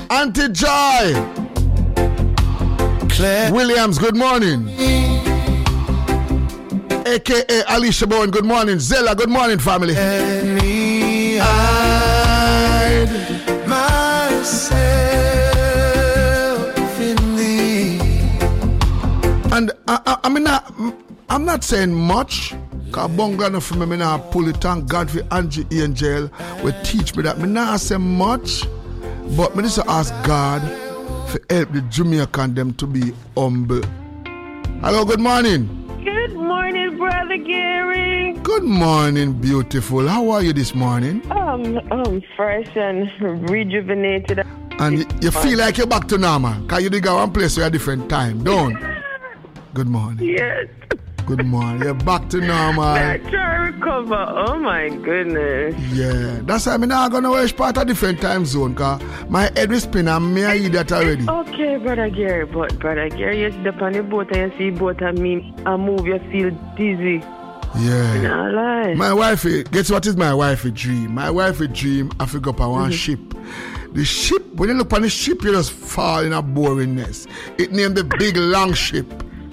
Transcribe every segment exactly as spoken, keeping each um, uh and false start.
Auntie Joy. Claire Williams, good morning. A K A Alicia Bowen, good morning. Zella, good morning, family. Let me hide myself in thee. And I, I, I mean, I, I'm not saying much. Cause Bongano for me, I not pull it. Thank God for Angie Angel will teach me that. I not say much, but I just ask God to help the Jamaican them to be humble. Hello, good morning. Good morning, Brother Gary. Good morning, beautiful. How are you this morning? Um, I'm fresh and rejuvenated. And you, you feel like you're back to normal? Because you did go one place where a different time, don't? Good morning. Yes. Good morning. You're back to normal. I try to recover. Oh, my goodness. Yeah. That's why I'm not going to watch part of different time zone. Because my head will spin and me I eat that already. Okay, Brother Gary. But, Brother Gary, you sit up on the boat and you see boat and me and move, you feel dizzy. Yeah. No lie. My wife, guess what is my wife's dream? My wife's dream, I figure up on one mm-hmm. ship. The ship, when you look on the ship, you just fall in a boringness. It named the big long ship.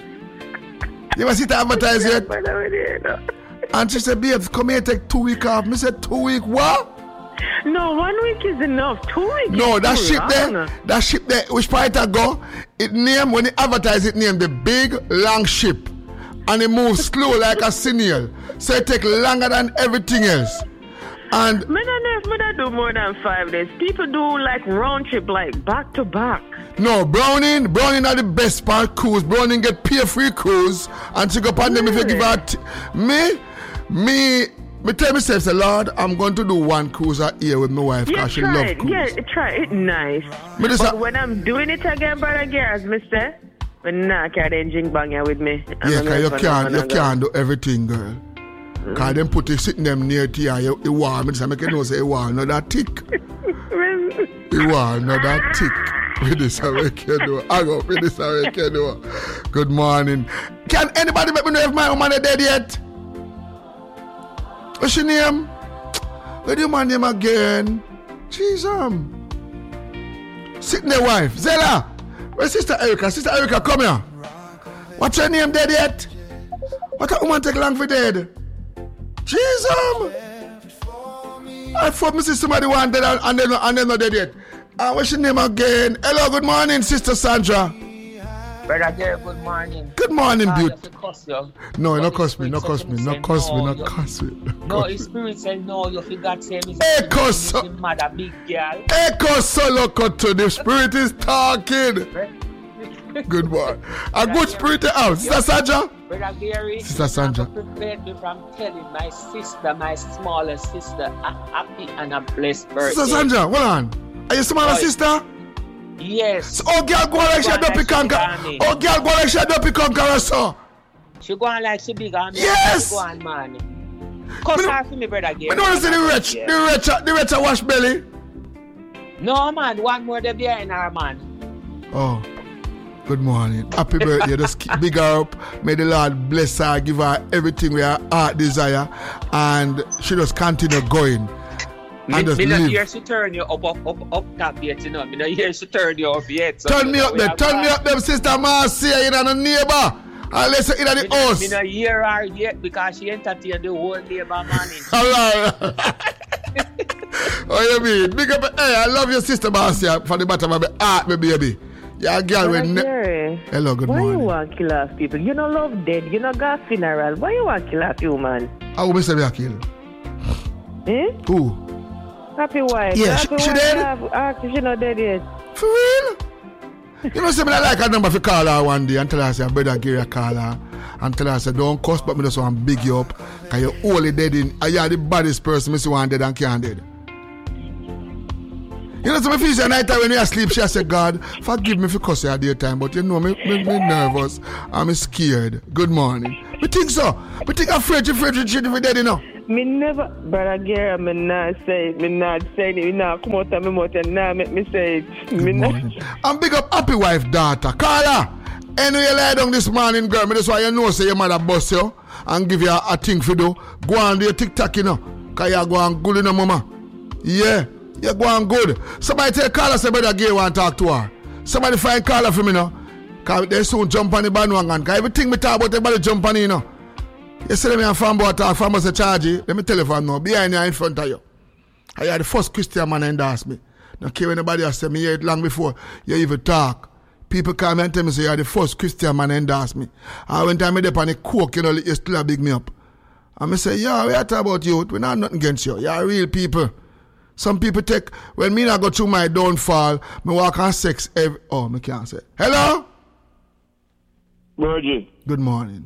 You ever see the advertise yet? And she said, babe, come here, take two weeks off. I said, two weeks, what? No, one week is enough. Two weeks No, is that too ship long. there, that ship there, which part I go, it named, when they advertise it, named the big long ship. And it moves slow like a snail. So it take longer than everything else. And Me don't know if me don't do more than five days. People do like round trip, like back to back. no, Browning, Browning are the best part cruise. Browning get pay free cruise and to go upon them if you give her t- me, me, me tell myself, say, Lord, I'm going to do one cruise a year with my wife because Yeah, she try love it. cruise. Yeah, try it. Nice. Me just But a- when I'm doing it again, Brother Gary, as me say, but nah, carry the engine banger with me. Yeah, because you can't, you can't do everything, girl. Because mm-hmm. them put it sitting them near to you, you, you warm. I make you know say you warm, not that thick. You warm, not that thick. With this, I make you know. I go, with this, I make you know. Good morning. Can anybody let me know if my woman is dead yet? What's your name? What's your man name again? Jeez, um. Sitting there, wife. Zella. Where's Sister Erica? Sister Erica, come here. What's your name dead yet? What that woman take long for dead? Jesus! I thought me see somebody one dead and, and, they're, and they're not dead yet. Uh, what's your name again? Hello, good morning, Sister Sandra. Brother Gary, good morning. Good morning, uh, beauty. No, no no cuss me, no cuss me, no cuss me, no cuss me. No, his spirit said no, you forgot say me. Echo so, mother, big girl. Echo solo cut to the spirit is talking. Good boy. A good spirit out. Sister Sandra? Brother Gary, Sister Sandra. prepared me from telling my sister, my smaller sister, a happy and a blessed birthday. Sister Sandra, hold on. Are you smaller sister? Yes. So, oh, girl, go on like she a dopey conqueror. Oh, girl, go on like she a dopey conqueror, so. She go on like she big on me. Yes. She go on, man. Cuss her for me, Brother Gary. I don't want to see the rich, the rich, the rich wash belly. No, man. One more there behind her, man. Oh. Good morning. Happy birthday. Just keep big her up. May the Lord bless her, give her everything we her heart desire, and she just continue going. Me, and just me live. not hear she turn you up, up, up, up top yet, you know. Me not hear she turn you up yet. So turn me up there. Turn me up them, Sister Marcia, in a neighbor. Unless you're in the me house. Me not hear her yet because she entertained the whole neighbor morning. Alright. What you mean? Big up. Hey, I love your Sister Marcia from the bottom of my heart, my baby. Yeah, girl, we ne- Hello, good Why morning. Why you want to kill off people? You don't love dead. You don't got funeral. Why you want to kill off you, man? How will we say we are killed? Eh? Who? Happy wife. Yeah, Happy she, she wife dead? Have, ask if she not dead yet. For real? You know, say me like a number if you call her one day and tell her, say, brother Gary, call her and tell her, say, don't cuss, but me just want to big you up because you're only dead in, and you're the baddest person, me see one dead and can't dead. You know, so me feel say night time when you asleep, she say, God, forgive me for cussing at daytime, but you know, me, me, me nervous, I'm scared. Good morning. Me think so. Me think I'm afraid you afraid you if you dead, you know. Me never, Brother Gary, me not say it, me not say it, me not come out of my mouth and now make me say it. Good me morning. Not... I'm big up happy wife, daughter. Call her. Anyway, you lie down this morning, girl, me just why you know, say your mother bust you and give you a, a thing for do. Go on do your TikTok, you know, because you go and good in the mama. Yeah. You're going good. Somebody tell Carla say brother Gary want to talk to her. Somebody find Carla for me now. Because they soon jump on the bandwagon. Because everything me talk about, everybody jump on you know. You see me and Fanboy talk, Fanboy say charge you. Let me tell you from now, behind you in front of you. I had the first Christian man endorse me. Don't care anybody else say me hear it long before you even talk. People come and tell me say you're the first Christian man endorse me. And when time I dip on the coke, you know, you still a big me up. And I say, yeah, we are talking about you. We're not nothing against you. You're real people. Some people take, when me not go through my downfall, me walk on sex every, oh, me can't say. Hello? Virgin. Good morning.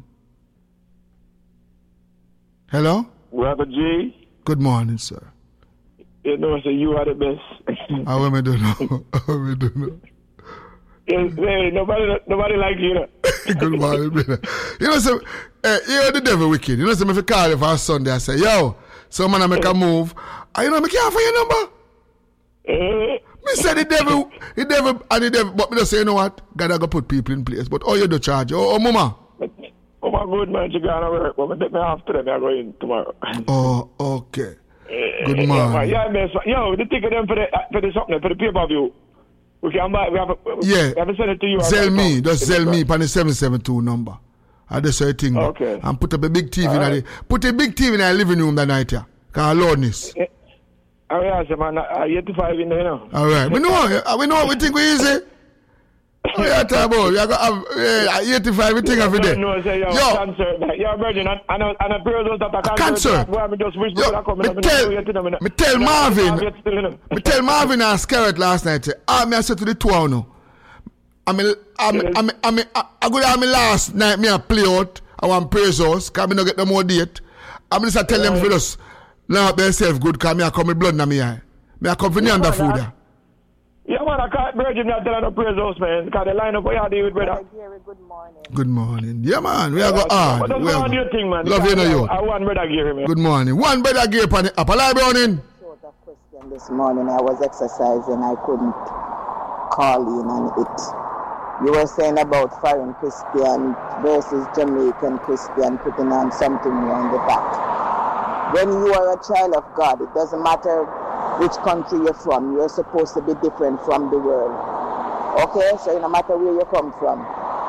Hello? Robert G. Good morning, sir. You know, so you are the best. How am I doing now? How am I doing now? Yes, hey, nobody, nobody like you. Know. Good morning, brother. You know, so, uh, you know the devil wicked. You know, so if I call you for Sunday, I say, yo, some man I make a move. And you know, I can't find your number. Uh, Me say the devil, the devil, and the devil, but me just say, you know what? God, I go put people in place. But oh, you do charge. Oh, oh mama. Oh, my good man, you got to work. But I take me off today, I go in tomorrow. Oh, okay. Good morning. Yeah, man. Yo, the ticket them for the, for the something, for the pay-per-view. We can buy, we have, a, yeah. we have to send it to you. Sell me, just sell me on the seven seven two number. I just say a thing. Okay. And put up a big T V in right. the, put a big T V in the living room that night, yeah. Because I love this. Yeah. Oh, yeah, man. I eighty-five in there, you know. All right. We know, we know what we think we easy. Oh, yeah, Tabo. You got have eighty-five, we think of it there. No, say, yo, yo. Cancer. Yo, virgin, and, and, and a period that I cancer. Boy, me just wish yo, I come me tell, me tell Marvin, me tell Marvin and Scarrett last night, ah, me I said to the two of now. I mean, I mean, I mean, I mean, I go down me last night, me I play out, I want praise us, because I no get no more date. I mean, I tell them for us, now themselves good, because me I come with blood in my eye. Me I come for the under food. Yeah, man, I can't virgin not telling no praise us, man, because the line up what you deal with, brother. Gary, good morning. Good morning. Yeah, man, we are go hard. What does we go your thing, man? Love you, know you. I want brother Gary, man. Good morning. One brother Gary on the upper line, Browning. Short of question this morning. I was exercising. I couldn't call in on it. You were saying about foreign Christian versus Jamaican Christian putting on something on the back. When you are a child of God, it doesn't matter which country you're from. You're supposed to be different from the world. Okay? So no matter where you come from.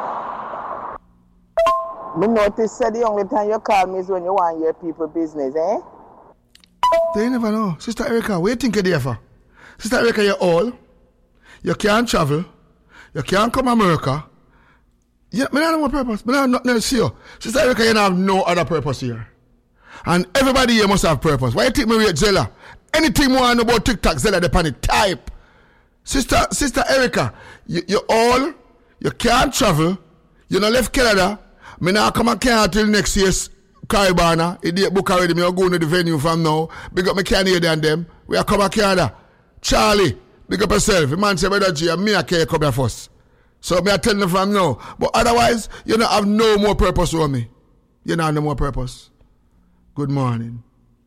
Me notice that the only time you call me is when you want your people business, eh? They never know. Sister Erica, what do you think you're there for? Sister Erica, you're all. You can't travel. You can't come to America. Yeah, I don't have no purpose. I don't have nothing else here. Sister Erica, you don't have no other purpose here. And everybody here must have purpose. Why you think me rate Zella? Anything more I know about TikTok, Zella, they pan it. Type. Sister, Sister Erica, you, you all, you can't travel. You not left Canada. Me now come and Canada till next year's Caribana. It did book already. Me are going to the venue from now. Big up me Canada and them. We are coming to Canada. Charlie. Big up yourself. The man say, brother G, and me I can't come here first. So me I tell them from now. But otherwise, you don't have no more purpose for me. You don't have no more purpose. Good morning.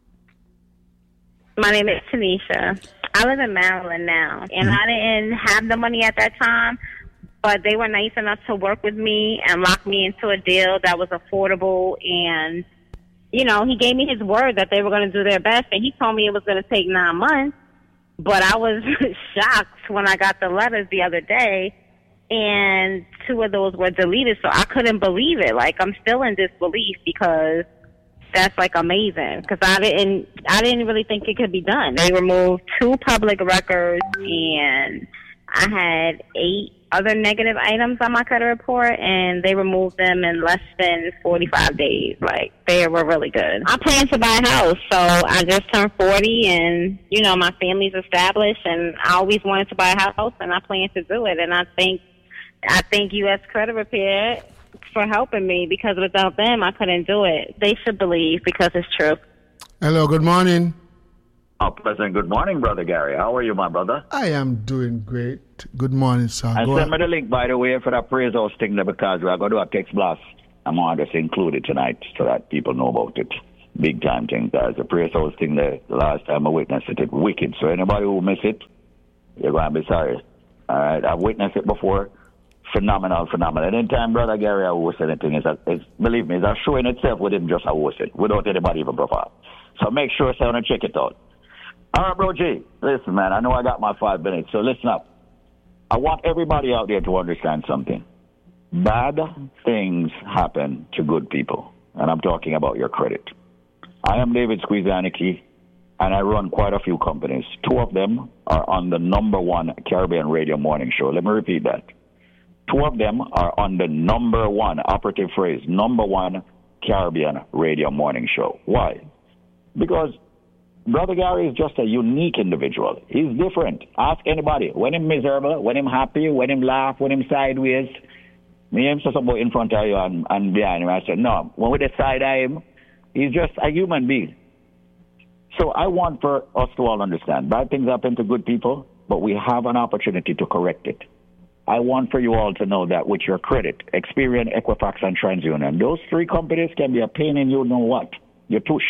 My name is Tanisha. I live in Maryland now. And mm-hmm. I didn't have the money at that time. But they were nice enough to work with me and lock me into a deal that was affordable. And, you know, he gave me his word that they were going to do their best. And he told me it was going to take nine months. But I was shocked when I got the letters the other day, and two of those were deleted, so I couldn't believe it. Like, I'm still in disbelief because that's, like, amazing. Because I didn't, I didn't really think it could be done. They removed two public records, and I had eight other negative items on my credit report, and they removed them in less than forty-five days. Like, they were really good. I plan to buy a house, so I just turned forty, and, you know, my family's established, and I always wanted to buy a house, and I plan to do it. And I think, I thank U S Credit Repair for helping me, because without them, I couldn't do it. They should believe, because it's true. Hello, good morning. Oh, pleasant good morning, Brother Gary. How are you, my brother? I am doing great. Good morning, sir. I Go sent me the link, by the way, for that praise house thing there, because we're going to do a text blast. I'm going to just include it tonight so that people know about it. Big time thing, guys. The praise house thing there, the last time I witnessed it, it wicked. So anybody who miss it, you're going to be sorry. All right, I've witnessed it before. Phenomenal, phenomenal. Anytime Brother Gary hosts anything, is it's, believe me, it's a show in itself with him just a host it, without anybody even profile. So make sure, so check it out. All right, bro G. Listen, man, I know I got my five minutes, so listen up. I want everybody out there to understand something. Bad things happen to good people, and I'm talking about your credit. I am David Squeeze Anarchy, and I run quite a few companies. Two of them are on the number one Caribbean radio morning show. Let me repeat that. Two of them are on the number one, operative phrase, number one Caribbean radio morning show. Why? Because Brother Gary is just a unique individual. He's different. Ask anybody. When him miserable, when him happy, when him laugh, when him sideways. Me him say something in front of you and, and behind him. I said, no. When we decide him, he's just a human being. So I want for us to all understand, bad things happen to good people, but we have an opportunity to correct it. I want for you all to know that with your credit, Experian, Equifax, and TransUnion, those three companies can be a pain in you know what, your tush.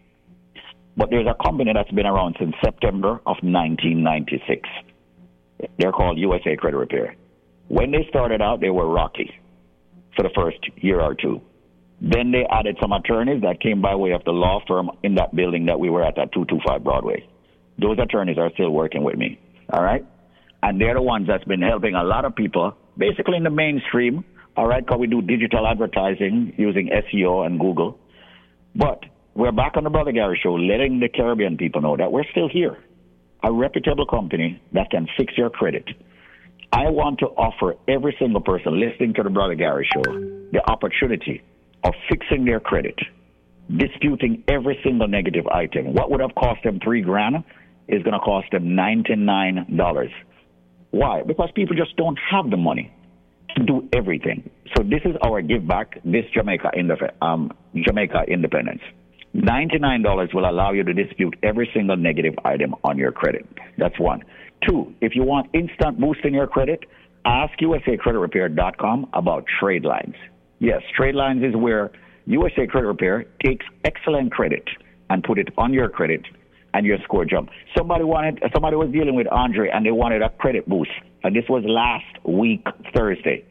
But there's a company that's been around since September of nineteen ninety-six. They're called U S A Credit Repair. When they started out, they were rocky for the first year or two. Then they added some attorneys that came by way of the law firm in that building that we were at at two twenty-five Broadway. Those attorneys are still working with me, all right? And they're the ones that's been helping a lot of people, basically in the mainstream, all right, because we do digital advertising using S E O and Google. But we're back on the Brother Gary Show, letting the Caribbean people know that we're still here, a reputable company that can fix your credit. I want to offer every single person listening to the Brother Gary Show the opportunity of fixing their credit, disputing every single negative item. What would have cost them three grand is going to cost them ninety-nine dollars. Why? Because people just don't have the money to do everything. So this is our give back, this Jamaica, Indef- um, Jamaica Independence. ninety-nine dollars will allow you to dispute every single negative item on your credit. That's one. Two, if you want instant boost in your credit, ask U S A Credit Repair dot com about trade lines. Yes, trade lines is where U S A Credit Repair takes excellent credit and put it on your credit and your score jump. Somebody wanted, somebody was dealing with Andre and they wanted a credit boost. And this was last week, Thursday.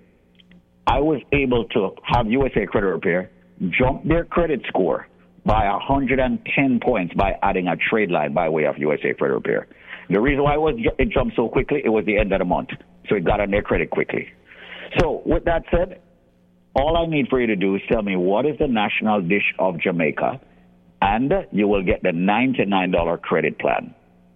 I was able to have U S A Credit Repair jump their credit score by one hundred ten points by adding a trade line by way of U S A Credit Repair. The reason why it, was, it jumped so quickly, it was the end of the month. So it got on their credit quickly. So with that said, all I need for you to do is tell me what is the national dish of Jamaica, and you will get the ninety-nine dollars credit plan.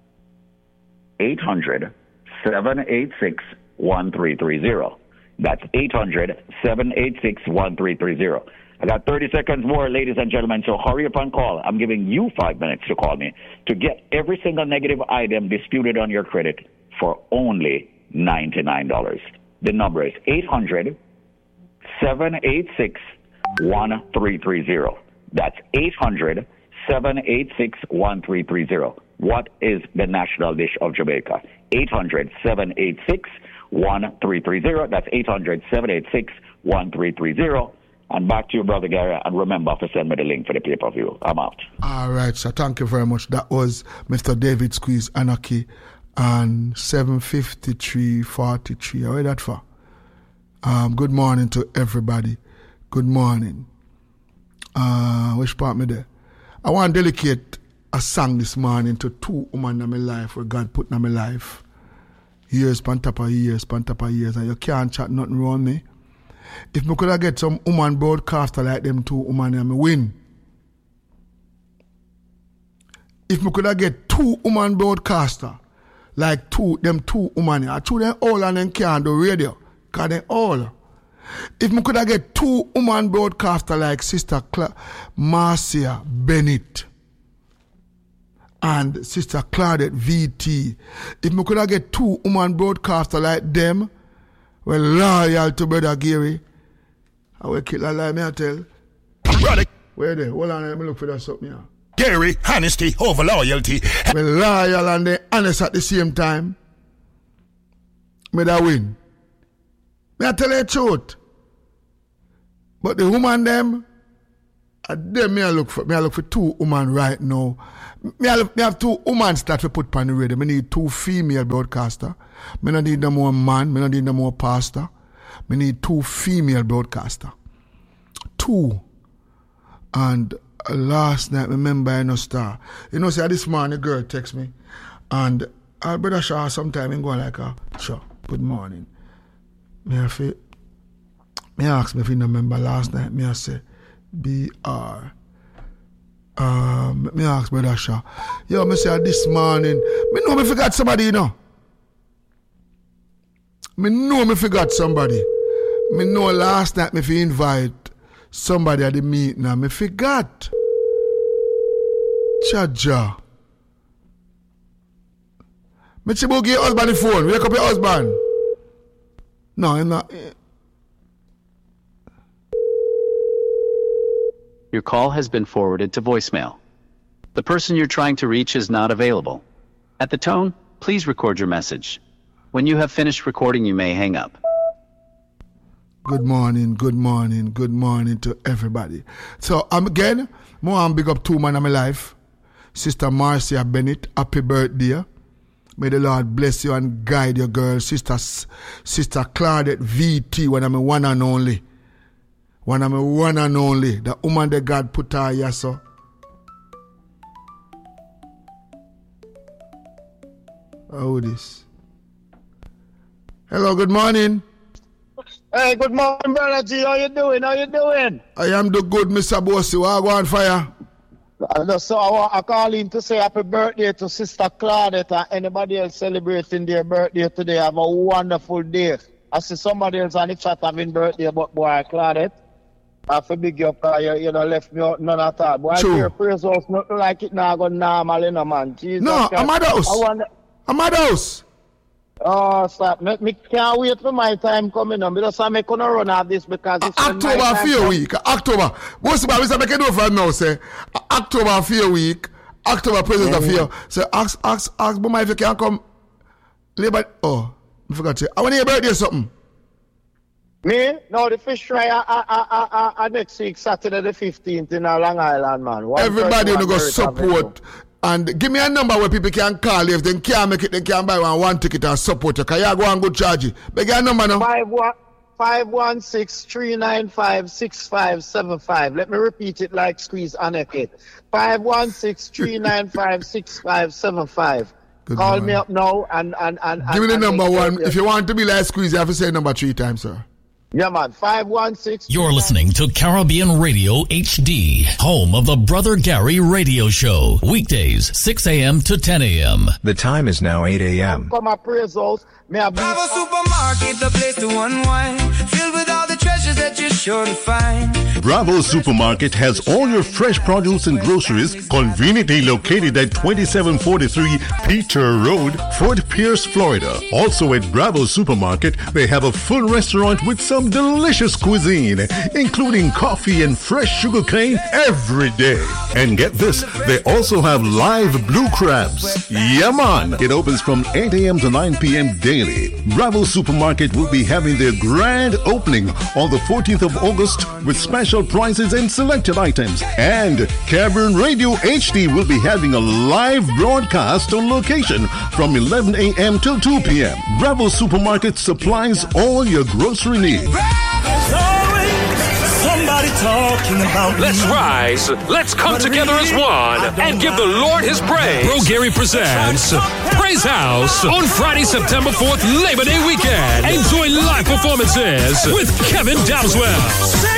eight hundred, seven eight six, one three three zero. That's eight hundred, seven eight six, one three three zero. I got thirty seconds more, ladies and gentlemen, so hurry up and call. I'm giving you five minutes to call me to get every single negative item disputed on your credit for only ninety-nine dollars. The number is eight hundred, seven eight six, one three three zero. That's eight hundred, seven eight six, one three three zero. What is the national dish of Jamaica? eight hundred, seven eight six, one three three zero. That's eight hundred, seven eight six, one three three zero. And back to you, Brother Gary, and remember to send me the link for the pay-per-view. I'm out. All right, so thank you very much. That was Mister David Squeeze Anarchy and seven fifty-three forty-three. How are that for? Um, good morning to everybody. Good morning. Uh, which part me there? I want to dedicate a song this morning to two women in my life where God put in my life. Years, pan top of years, pan top of years, and you can't chat nothing wrong me. If me could have get some woman broadcaster like them two women, I me win. If me could have get two woman broadcaster like two them two women, I two them all and them can't do radio, cause they all. If me could have get two woman broadcaster like Sister Cla- Marcia Bennett and Sister Claudette V T, if me could have get two woman broadcaster like them, well, loyal to Brother Gary, I will kill a lie, me I tell. Brother Where they? Hold on, let me look for that something here. Gary, honesty over loyalty. Well, loyal and they honest at the same time. Me that win. Me I tell you the truth. But the woman them, uh, them me I look for. Me I look for two women right now. Me I, look, me have two women that we put on the radio. Me need two female broadcaster. Me not need no more man. Me not need no more pastor. Me need two female broadcaster. Two. And last night, remember I no star. You know, say this morning, a girl text me, and I brother Shaw sometime in go like a sure, good morning. Me I feel, me ask me if you remember last night. Me I say, B R. Um, me ask brother Shaw. Yo, me say this morning. Me know me forgot somebody, you know. Me know me forgot somebody. Me know last night me fi invite somebody at the meeting and me forgot. Chaja. Me chibo give your husband the phone. Wake up your husband. No, you're not. Your call has been forwarded to voicemail. The person you're trying to reach is not available. At the tone, please record your message. When you have finished recording, you may hang up. Good morning, good morning, good morning to everybody. So, um, again, more I'm big up two man in my life. Sister Marcia Bennett, happy birthday. May the Lord bless you and guide your girl. Sister Sister Claudette V T, when I'm a one and only. When I'm a one and only. The woman that God put her here, so. How this? Hello, good morning. Hey, good morning, brother G. How you doing? How you doing? I am the good Mister Bossy. What go on fire? Uh, so I, want, I call in to say happy birthday to Sister Claudette and anybody else celebrating their birthday today. Have a wonderful day. I see somebody else on the chat having birthday, but boy, Claudette, I have to big you up because you, you know, left me out none at all. Boy, True. I hear praise house, nothing like it now go normal, you know, man. Jesus No, Christ. I'm at house. I wonder, I'm at house. Oh, stop. Me, me can't wait for my time coming on because I'm going to run off this because it's when my October time fear come. week. October. What's about Mister Make it over now, say. October fear week. October presence of fear. So ask, ask, ask Mama if you can come. Labor. Oh, I forgot to say. I want your birthday or something. Me? No, the fish fry uh, uh, uh, uh, uh, next week, Saturday the fifteenth in uh, Long Island, man. One Everybody person, will go one support. And give me a number where people can call you. If they can't make it, they can buy one, one ticket and support you. Because you go and go charge you. But get a number now. five one six, three nine five, six five seven five. Let me repeat it like Squeeze Anarchy. five one six, three nine five, six five seven five. Good Call morning. me up now and... and, and Give me the and number make one. sure- If you want to be like Squeeze, you have to say number three times, sir. Yeah, man. five one six... You're listening to Caribbean Radio H D, home of the Brother Gary Radio Show. Weekdays, six a.m. to ten a.m. The time is now eight a.m. Come my praise house. May I be... Bravo Supermarket, the place to unwind, filled with all the treasures that you're sure to find. Bravo Supermarket has all your fresh produce and groceries conveniently located at twenty-seven forty-three Peter Road, Fort Pierce, Florida. Also at Bravo Supermarket, they have a full restaurant with some delicious cuisine, including coffee and fresh sugar cane every day. And get this, they also have live blue crabs. Yeah, man! It opens from eight a.m. to nine p.m. daily. Bravo Supermarket will be having their grand opening on the fourteenth of August with special prices and selected items. And Caribbean Radio H D will be having a live broadcast on location from eleven a.m. till two p.m. Bravo Supermarket supplies all your grocery needs. Somebody talking about Let's rise, let's come together as one, and give the Lord his praise. Bro Gary presents Praise House on Friday, September fourth, Labor Day weekend. Enjoy live performances with Kevin Dowswell.